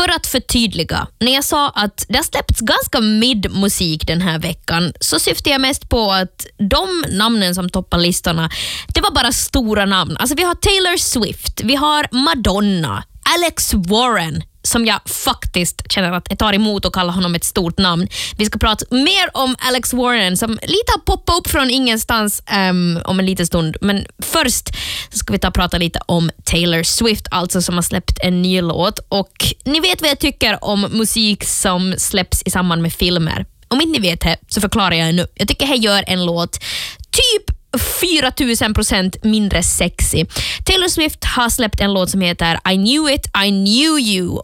För att förtydliga, när jag sa att det har släppts ganska mid-musik den här veckan, så syftar jag mest på att de namnen som toppar listorna, det var bara stora namn. Alltså vi har Taylor Swift, vi har Madonna, Alex Warren, som jag faktiskt känner att jag tar emot och kallar honom ett stort namn. Vi ska prata mer om Alex Warren som lite har poppat upp från ingenstans om en liten stund. Men först så ska vi prata lite om Taylor Swift, alltså som har släppt en ny låt. Och ni vet vad jag tycker om musik som släpps i samband med filmer. Om inte ni vet det så förklarar jag nu. Jag tycker jag gör en låt typ 4000% mindre sexy. Taylor Swift har släppt en låt som heter I Knew It, I Knew You